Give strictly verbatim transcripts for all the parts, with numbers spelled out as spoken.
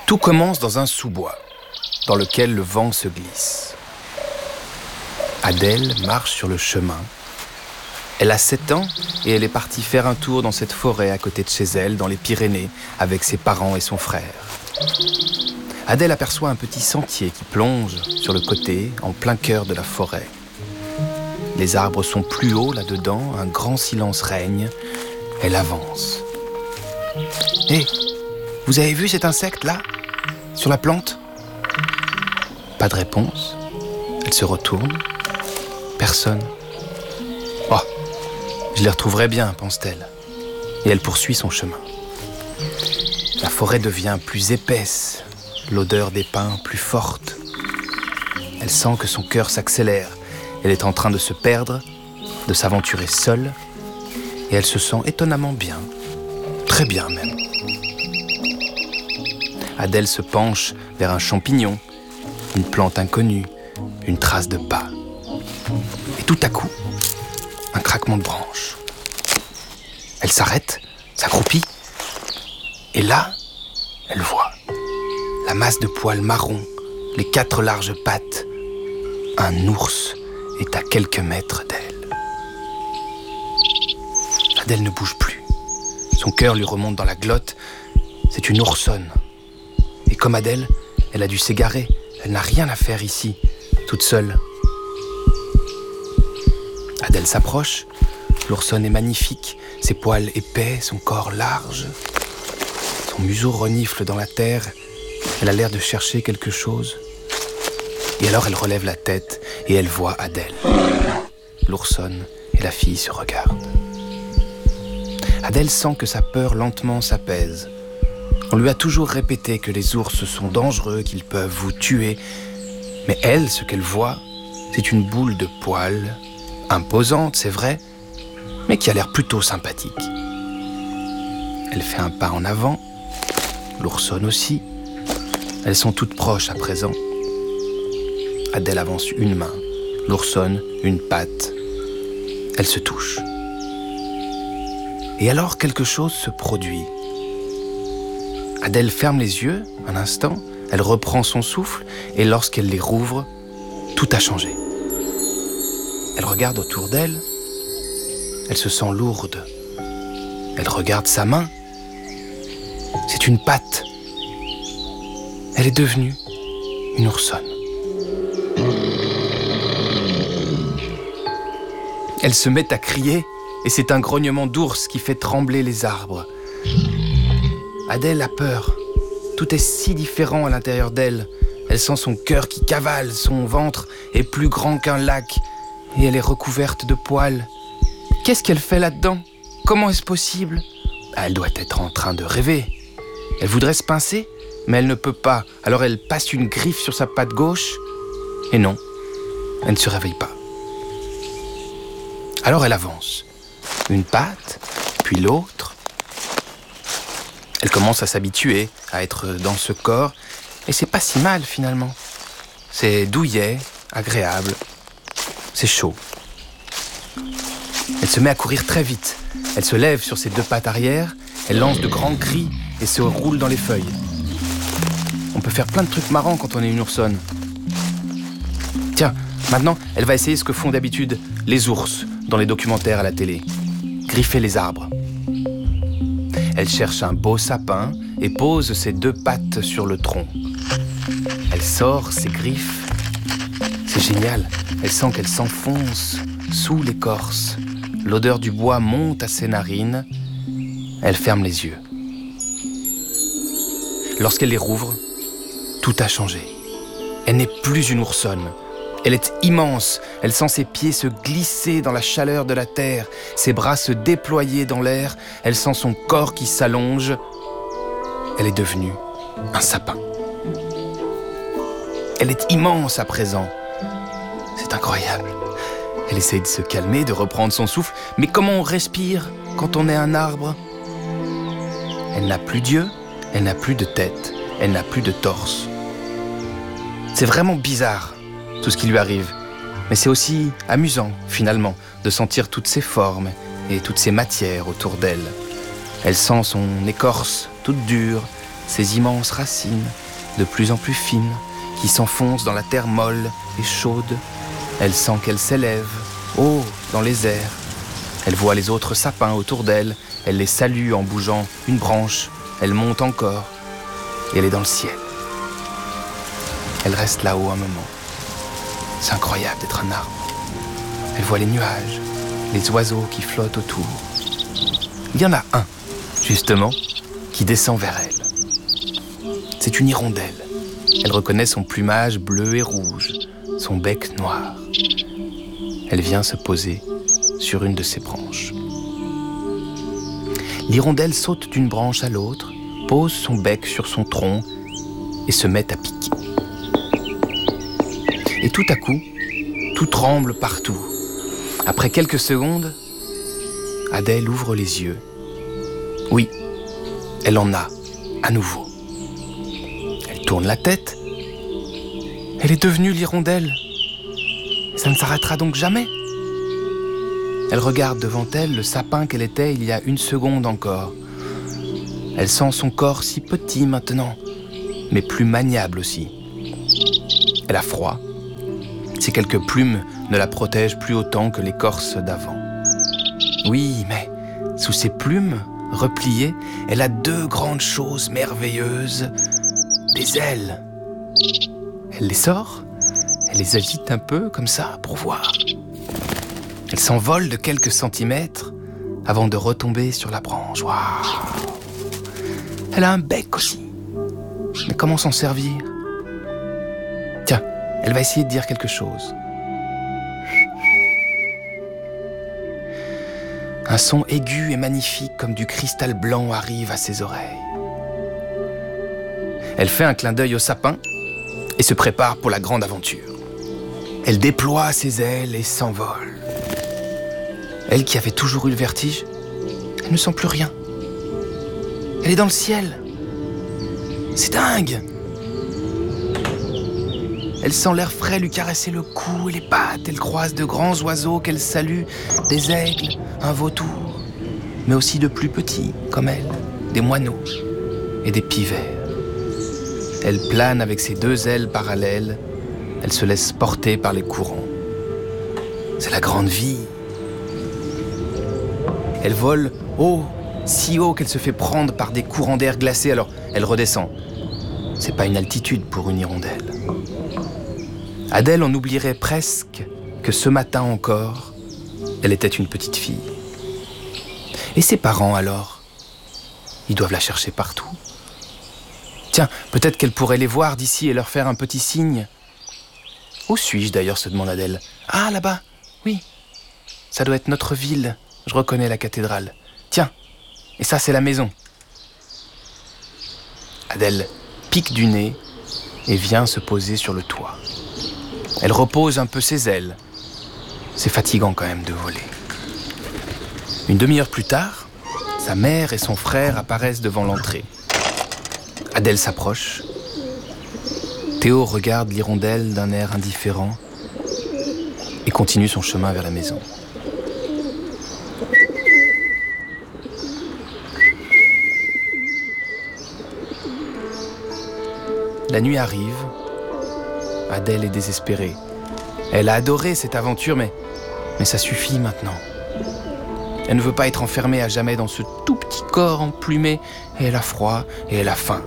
Tout commence dans un sous-bois, dans lequel le vent se glisse. Adèle marche sur le chemin. Elle a sept ans et elle est partie faire un tour dans cette forêt à côté de chez elle, dans les Pyrénées, avec ses parents et son frère. Adèle aperçoit un petit sentier qui plonge sur le côté, en plein cœur de la forêt. Les arbres sont plus hauts là-dedans, un grand silence règne. Elle avance. « Hé, vous avez vu cet insecte là ? Sur la plante ?» Pas de réponse. Elle se retourne. Personne. « Oh, je les retrouverai bien, pense-t-elle. » Et elle poursuit son chemin. La forêt devient plus épaisse, l'odeur des pins plus forte. Elle sent que son cœur s'accélère. Elle est en train de se perdre, de s'aventurer seule, et elle se sent étonnamment bien, très bien même. Adèle se penche vers un champignon, une plante inconnue, une trace de pas. Et tout à coup, un craquement de branches. Elle s'arrête, s'accroupit, et là, elle voit la masse de poils marrons, les quatre larges pattes. Un ours est à quelques mètres d'elle. Adèle ne bouge plus. Son cœur lui remonte dans la glotte. C'est une oursonne. Et comme Adèle, elle a dû s'égarer. Elle n'a rien à faire ici, toute seule. Adèle s'approche. L'oursonne est magnifique. Ses poils épais, son corps large. Son museau renifle dans la terre. Elle a l'air de chercher quelque chose. Et alors elle relève la tête et elle voit Adèle. L'oursonne et la fille se regardent. Adèle sent que sa peur lentement s'apaise. On lui a toujours répété que les ours sont dangereux, qu'ils peuvent vous tuer. Mais elle, ce qu'elle voit, c'est une boule de poils, imposante, c'est vrai, mais qui a l'air plutôt sympathique. Elle fait un pas en avant, l'oursonne aussi. Elles sont toutes proches à présent. Adèle avance une main, l'oursonne, une patte. Elle se touche. Et alors quelque chose se produit. Adèle ferme les yeux un instant, elle reprend son souffle et lorsqu'elle les rouvre, tout a changé. Elle regarde autour d'elle, elle se sent lourde. Elle regarde sa main, c'est une patte. Elle est devenue une oursonne. Elle se met à crier et c'est un grognement d'ours qui fait trembler les arbres. Adèle a peur. Tout est si différent à l'intérieur d'elle. Elle sent son cœur qui cavale, son ventre est plus grand qu'un lac et elle est recouverte de poils. Qu'est-ce qu'elle fait là-dedans ? Comment est-ce possible ? Elle doit être en train de rêver. Elle voudrait se pincer, mais elle ne peut pas. Alors elle passe une griffe sur sa patte gauche et non, elle ne se réveille pas. Alors elle avance. Une patte, puis l'autre. Elle commence à s'habituer à être dans ce corps, et c'est pas si mal finalement. C'est douillet, agréable, c'est chaud. Elle se met à courir très vite. Elle se lève sur ses deux pattes arrière, elle lance de grands cris et se roule dans les feuilles. On peut faire plein de trucs marrants quand on est une oursonne. Tiens, maintenant, elle va essayer ce que font d'habitude les ours dans les documentaires à la télé. Griffer les arbres. Elle cherche un beau sapin et pose ses deux pattes sur le tronc. Elle sort ses griffes. C'est génial. Elle sent qu'elle s'enfonce sous l'écorce. L'odeur du bois monte à ses narines. Elle ferme les yeux. Lorsqu'elle les rouvre, tout a changé. Elle n'est plus une oursonne. Elle est immense, elle sent ses pieds se glisser dans la chaleur de la terre, ses bras se déployer dans l'air, elle sent son corps qui s'allonge. Elle est devenue un sapin. Elle est immense à présent. C'est incroyable. Elle essaye de se calmer, de reprendre son souffle, mais comment on respire quand on est un arbre ? Elle n'a plus d'yeux, elle n'a plus de tête, elle n'a plus de torse. C'est vraiment bizarre. Tout ce qui lui arrive. Mais c'est aussi amusant, finalement, de sentir toutes ces formes et toutes ces matières autour d'elle. Elle sent son écorce toute dure ces immenses racines, de plus en plus fines, qui s'enfoncent dans la terre molle et chaude. Elle sent qu'elle s'élève, haut, dans les airs. Elle voit les autres sapins autour d'elle, elle les salue en bougeant une branche, elle monte encore, et elle est dans le ciel. Elle reste là-haut un moment. C'est incroyable d'être un arbre. Elle voit les nuages, les oiseaux qui flottent autour. Il y en a un, justement, qui descend vers elle. C'est une hirondelle. Elle reconnaît son plumage bleu et rouge, son bec noir. Elle vient se poser sur une de ses branches. L'hirondelle saute d'une branche à l'autre, pose son bec sur son tronc et se met à piquer. Et tout à coup, tout tremble partout. Après quelques secondes, Adèle ouvre les yeux. Oui, elle en a, à nouveau. Elle tourne la tête. Elle est devenue l'hirondelle. Ça ne s'arrêtera donc jamais. Elle regarde devant elle le sapin qu'elle était il y a une seconde encore. Elle sent son corps si petit maintenant, mais plus maniable aussi. Elle a froid. Ces quelques plumes ne la protègent plus autant que l'écorce d'avant. Oui, mais sous ces plumes repliées, elle a deux grandes choses merveilleuses, des ailes. Elle les sort, elle les agite un peu comme ça pour voir. Elle s'envole de quelques centimètres avant de retomber sur la branche. Waouh! Elle a un bec aussi. Mais comment s'en servir? Tiens, elle va essayer de dire quelque chose. Un son aigu et magnifique comme du cristal blanc arrive à ses oreilles. Elle fait un clin d'œil au sapin et se prépare pour la grande aventure. Elle déploie ses ailes et s'envole. Elle qui avait toujours eu le vertige, elle ne sent plus rien. Elle est dans le ciel. C'est dingue! Elle sent l'air frais lui caresser le cou et les pattes. Elle croise de grands oiseaux qu'elle salue, des aigles, un vautour, mais aussi de plus petits, comme elle, des moineaux et des pivers. Elle plane avec ses deux ailes parallèles. Elle se laisse porter par les courants. C'est la grande vie. Elle vole haut, si haut qu'elle se fait prendre par des courants d'air glacés, alors elle redescend. C'est pas une altitude pour une hirondelle. Adèle en oublierait presque que ce matin encore, elle était une petite fille. Et ses parents alors? Ils doivent la chercher partout. Tiens, peut-être qu'elle pourrait les voir d'ici et leur faire un petit signe. Où suis-je d'ailleurs, se demande Adèle. Ah, là-bas, oui. Ça doit être notre ville. Je reconnais la cathédrale. Tiens, et ça c'est la maison. Adèle pique du nez et vient se poser sur le toit. Elle repose un peu ses ailes. C'est fatigant quand même de voler. Une demi-heure plus tard, sa mère et son frère apparaissent devant l'entrée. Adèle s'approche. Théo regarde l'hirondelle d'un air indifférent et continue son chemin vers la maison. La nuit arrive. Adèle est désespérée. Elle a adoré cette aventure, mais, mais ça suffit maintenant. Elle ne veut pas être enfermée à jamais dans ce tout petit corps emplumé, et elle a froid et elle a faim.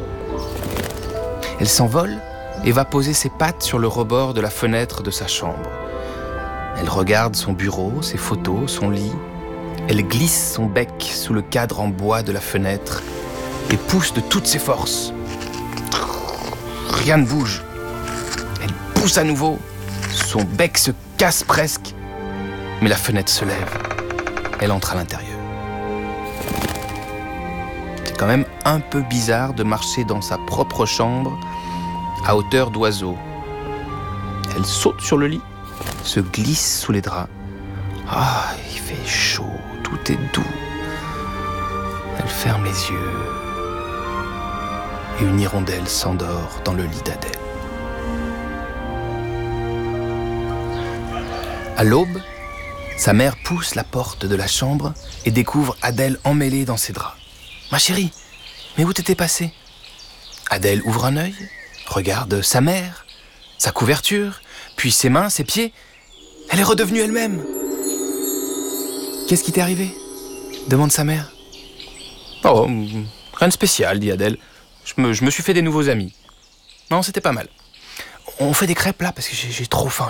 Elle s'envole et va poser ses pattes sur le rebord de la fenêtre de sa chambre. Elle regarde son bureau, ses photos, son lit. Elle glisse son bec sous le cadre en bois de la fenêtre et pousse de toutes ses forces. Rien ne bouge. Elle pousse à nouveau. Son bec se casse presque. Mais la fenêtre se lève. Elle entre à l'intérieur. C'est quand même un peu bizarre de marcher dans sa propre chambre à hauteur d'oiseau. Elle saute sur le lit, se glisse sous les draps. Ah, il fait chaud, tout est doux. Elle ferme les yeux. Et une hirondelle s'endort dans le lit d'Adèle. À l'aube, sa mère pousse la porte de la chambre et découvre Adèle emmêlée dans ses draps. « Ma chérie, mais où t'étais passée ? Adèle ouvre un œil, regarde sa mère, sa couverture, puis ses mains, ses pieds. Elle est redevenue elle-même. Qu'est-ce qui t'est arrivé ? Demande sa mère. Oh, rien de spécial, dit Adèle. Je me, je me suis fait des nouveaux amis. Non, c'était pas mal. On fait des crêpes là parce que j'ai, j'ai trop faim.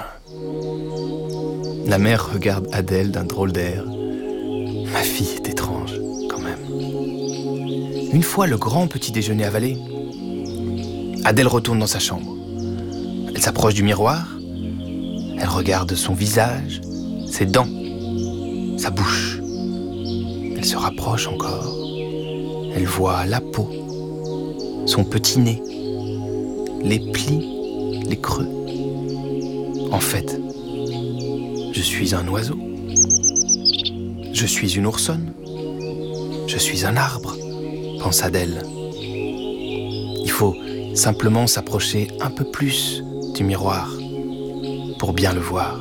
La mère regarde Adèle d'un drôle d'air. Ma fille est étrange, quand même. Une fois le grand petit déjeuner avalé, Adèle retourne dans sa chambre. Elle s'approche du miroir. Elle regarde son visage, ses dents, sa bouche. Elle se rapproche encore. Elle voit la peau, son petit nez, les plis, les creux. En fait, je suis un oiseau. Je suis une oursonne. Je suis un arbre, pense Adèle. Il faut simplement s'approcher un peu plus du miroir pour bien le voir.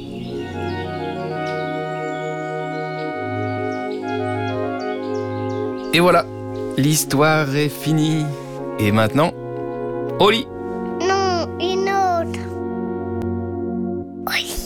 Et voilà, l'histoire est finie. Et maintenant, au lit. Non, une autre. Oui.